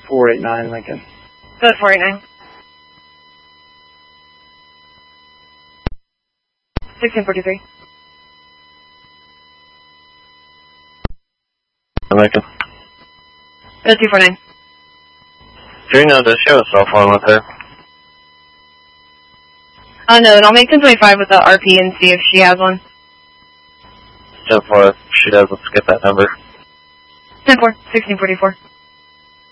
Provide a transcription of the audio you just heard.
489 Lincoln. Go to 489. 1643. Lincoln. Go to 249. Do you know, does she have a cell phone with her? No, and I'll make 1025 with the RP and see if she has one. 10-4, if she does, let's get that number. 10-4, 1644.